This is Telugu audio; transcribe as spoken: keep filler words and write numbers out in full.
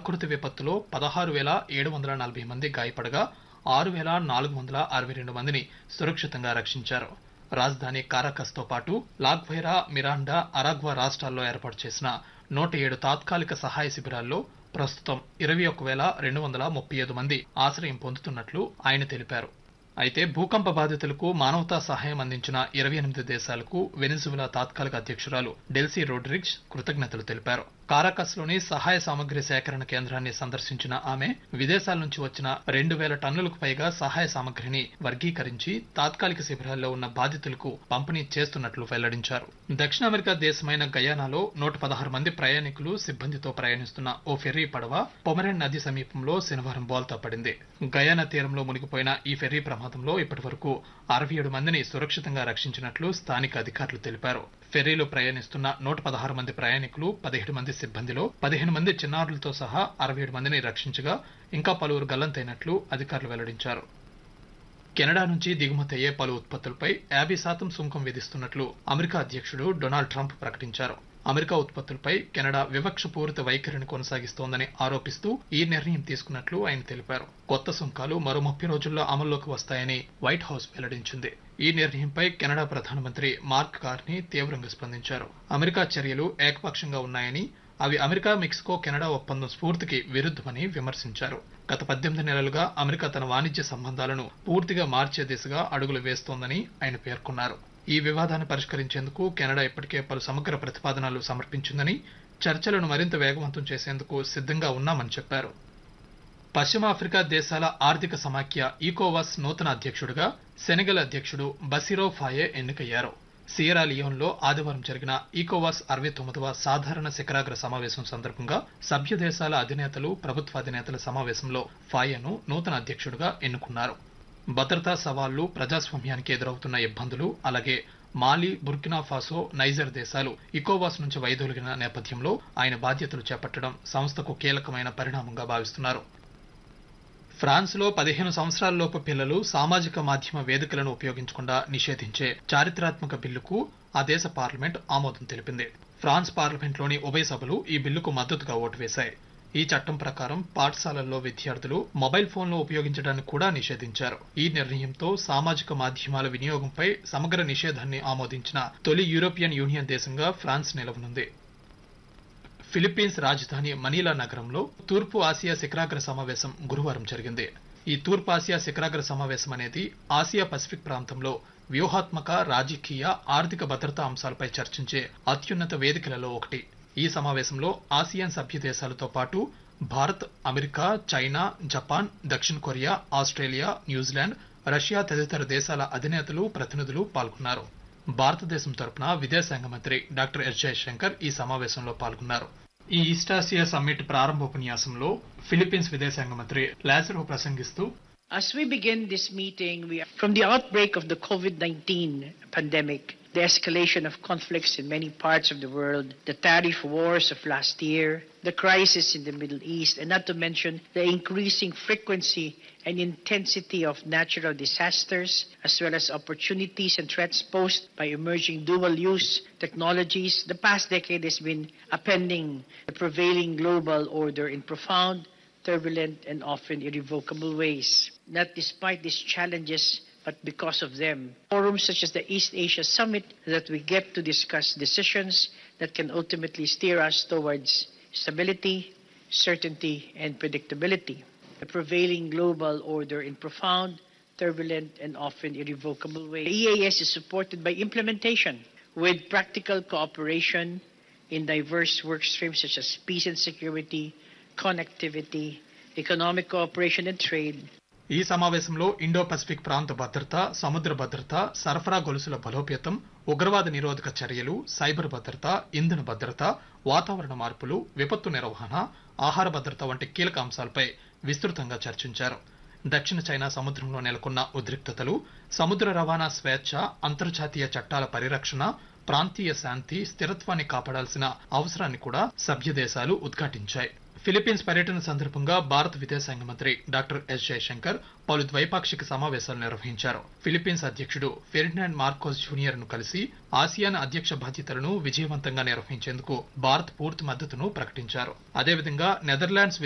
ప్రకృతి విపత్తులో పదహారు వేల ఏడు వందల నలభై మంది గాయపడగా ఆరు వేల నాలుగు వందల అరవై రెండు మందిని సురక్షితంగా రక్షించారు. రాజధాని కారాకస్ తో పాటు లాగ్వైరా, మిరాండా, అరాగ్వా రాష్ట్రాల్లో ఏర్పాటు చేసిన నూట ఏడు తాత్కాలిక సహాయ శిబిరాల్లో ప్రస్తుతం ఇరవై ఒక్క వేల రెండు వందల ముప్పై ఐదు మంది ఆశ్రయం పొందుతున్నట్లు ఆయన తెలిపారు. అయితే భూకంప బాధితులకు మానవతా సహాయం అందించిన ఇరవై ఎనిమిది దేశాలకు వెనిజులా తాత్కాలిక అధ్యక్షురాలు డెల్సీ రోడ్రిగ్స్ కృతజ్ఞతలు తెలిపారు. కారాకస్ లోని సహాయ సామగ్రి సేకరణ కేంద్రాన్ని సందర్శించిన ఆమె విదేశాల నుంచి వచ్చిన రెండు వేల టన్నులకు పైగా సహాయ సామగ్రిని వర్గీకరించి తాత్కాలిక శిబిరాల్లో ఉన్న బాధితులకు పంపిణీ చేస్తున్నట్లు వెల్లడించారు. దక్షిణ అమెరికా దేశమైన గయానాలో నూట పదహారు మంది ప్రయాణికులు సిబ్బందితో ప్రయాణిస్తున్న ఓ ఫెర్రీ పడవ పొమరెన్ నది సమీపంలో శనివారం బోల్తా పడింది. గయానా తీరంలో మునిగిపోయిన ఈ ఫెర్రీ ప్రమాదంలో ఇప్పటి వరకు అరవై ఏడు మందిని సురక్షితంగా రక్షించినట్లు స్థానిక అధికారులు తెలిపారు. ఫెర్రీలో ప్రయాణిస్తున్న నూట పదహారు మంది ప్రయాణికులు, పదిహేడు మంది సిబ్బందిలో పదిహేను మంది చిన్నారులతో సహా అరవై ఏడు మందిని రక్షించగా ఇంకా పలువురు గల్లంతైనట్లు అధికారులు వెల్లడించారు. కెనడా నుంచి దిగుమతి అయ్యే పలు ఉత్పత్తులపై యాభై శాతం సుంకం విధిస్తున్నట్లు అమెరికా అధ్యక్షుడు డొనాల్డ్ ట్రంప్ ప్రకటించారు. అమెరికా ఉత్పత్తులపై కెనడా వివక్షపూరిత వైఖరిని కొనసాగిస్తోందని ఆరోపిస్తూ ఈ నిర్ణయం తీసుకున్నట్లు ఆయన తెలిపారు. కొత్త సుంకాలు మరో ముప్పై రోజుల్లో అమల్లోకి వస్తాయని వైట్ హౌస్ వెల్లడించింది. ఈ నిర్ణయంపై కెనడా ప్రధానమంత్రి మార్క్ కార్నీ తీవ్రంగా స్పందించారు. అమెరికా చర్యలు ఏకపక్షంగా ఉన్నాయని, అవి అమెరికా మెక్సికో కెనడా ఒప్పందం స్ఫూర్తికి విరుద్ధమని విమర్శించారు. గత పద్దెనిమిది నెలలుగా అమెరికా తన వాణిజ్య సంబంధాలను పూర్తిగా మార్చే దిశగా అడుగులు వేస్తోందని ఆయన పేర్కొన్నారు. ఈ వివాదాన్ని పరిష్కరించేందుకు కెనడా ఇప్పటికే పలు సమగ్ర ప్రతిపాదనలు సమర్పించిందని, చర్చలను మరింత వేగవంతం చేసేందుకు సిద్ధంగా ఉన్నామని చెప్పారు. పశ్చిమ ఆఫ్రికా దేశాల ఆర్థిక సమాఖ్య ఈకోవాస్ నూతన అధ్యక్షుడిగా సెనెగల్ అధ్యక్షుడు బసిరో ఫాయే ఎన్నికయ్యారు. సియరా లియోన్లో ఆదివారం జరిగిన ఈకోవాస్ అరవై తొమ్మిదవ సాధారణ శిఖరాగ్ర సమావేశం సందర్భంగా సభ్య దేశాల అధినేతలు, ప్రభుత్వాధినేతల సమావేశంలో ఫాయేను నూతన అధ్యక్షుడిగా ఎన్నుకున్నారు. భద్రతా సవాళ్లు, ప్రజాస్వామ్యానికి ఎదురవుతున్న ఇబ్బందులు, అలాగే మాలి, బుర్కినా ఫాసో, నైజర్ దేశాలు ఇకోవాస్ నుంచి వైదొలిగిన నేపథ్యంలో ఆయన బాధ్యతలు చేపట్టడం సంస్థకు కీలకమైన పరిణామంగా భావిస్తున్నారు. ఫ్రాన్స్ లో పదిహేను సంవత్సరాలలోపు పిల్లలు సామాజిక మాధ్యమ వేదికలను ఉపయోగించకుండా నిషేధించే చారిత్రాత్మక బిల్లుకు ఆ దేశ పార్లమెంట్ ఆమోదం తెలిపింది. ఫ్రాన్స్ పార్లమెంట్లోని ఉభయ సభలు ఈ బిల్లుకు మద్దతుగా ఓటు వేశాయి. ఈ చట్టం ప్రకారం పాఠశాలల్లో విద్యార్థులు మొబైల్ ఫోన్లు ఉపయోగించడాన్ని కూడా నిషేధించారు. ఈ నిర్ణయంతో సామాజిక మాధ్యమాల వినియోగంపై సమగ్ర నిషేధాన్ని ఆమోదించిన తొలి యూరోపియన్ యూనియన్ దేశంగా ఫ్రాన్స్ నిలవనుంది. ఫిలిప్పీన్స్ రాజధాని మనీలా నగరంలో తూర్పు ఆసియా శిఖరాగ్ర సమావేశం గురువారం జరిగింది. ఈ తూర్పు ఆసియా శిఖరాగ్ర సమావేశం అనేది ఆసియా పసిఫిక్ ప్రాంతంలో వ్యూహాత్మక, రాజకీయ, ఆర్థిక భద్రతా అంశాలపై చర్చించే అత్యున్నత వేదికలలో ఒకటి. ఈ సమావేశంలో ఆసియాన్ సభ్య దేశాలతో పాటు భారత్, అమెరికా, చైనా, జపాన్, దక్షిణ కొరియా, ఆస్ట్రేలియా, న్యూజిలాండ్, రష్యా తదితర దేశాల అధినేతలు, ప్రతినిధులు పాల్గొన్నారు. భారతదేశం తరపున విదేశాంగ మంత్రి డాక్టర్ ఎస్ జయశంకర్ ఈ సమావేశంలో పాల్గొన్నారు. ఈ ఈస్టాసియా సమ్మిట్ ప్రారంభోపన్యాసంలో ఫిలిప్పీన్స్ విదేశాంగ మంత్రి లాజరో ప్రసంగిస్తూ, As we begin this meeting, we are from the outbreak of the COVID nineteen pandemic, the escalation of conflicts in many parts of the world, the tariff wars of last year, the crisis in the Middle East, and not to mention the increasing frequency and intensity of natural disasters, as well as opportunities and threats posed by emerging dual-use technologies. The past decade has been upending the prevailing global order in profound, turbulent, and often irrevocable ways. Not despite these challenges, but because of them. Forums such as the East Asia Summit that we get to discuss decisions that can ultimately steer us towards stability, certainty, and predictability. The prevailing global order in profound, turbulent, and often irrevocable ways. The E A S is supported by implementation with practical cooperation in diverse work streams such as peace and security, connectivity, economic cooperation and trade. ఈ సమావేశంలో ఇండో పసిఫిక్ ప్రాంత భద్రత, సముద్ర భద్రత, సరఫరా గొలుసుల బలోపేతం, ఉగ్రవాద నిరోధక చర్యలు, సైబర్ భద్రత, ఇంధన భద్రత, వాతావరణ మార్పులు, విపత్తు నిర్వహణ, ఆహార భద్రత వంటి కీలక అంశాలపై విస్తృతంగా చర్చించారు. దక్షిణ చైనా సముద్రంలో నెలకొన్న ఉద్రిక్తతలు, సముద్ర రవాణా స్వేచ్ఛ, అంతర్జాతీయ చట్టాల పరిరక్షణ, ప్రాంతీయ శాంతి, స్థిరత్వాన్ని కాపాడాల్సిన అవసరాన్ని కూడా సభ్య దేశాలు ఉద్ఘాటించాయి. ఫిలిప్పీన్స్ పర్యటన సందర్భంగా భారత విదేశాంగ మంత్రి డాక్టర్ ఎస్ జయశంకర్ పలు ద్వైపాక్షిక సమావేశాలు నిర్వహించారు. ఫిలిప్పీన్స్ అధ్యక్షుడు ఫెర్డినాండ్ మార్కోస్ జూనియర్ ను కలిసి ఆసియాన్ అధ్యక్ష బాధ్యతలను విజయవంతంగా నిర్వహించేందుకు భారత్ పూర్తి మద్దతును ప్రకటించారు. అదేవిధంగా నెదర్లాండ్స్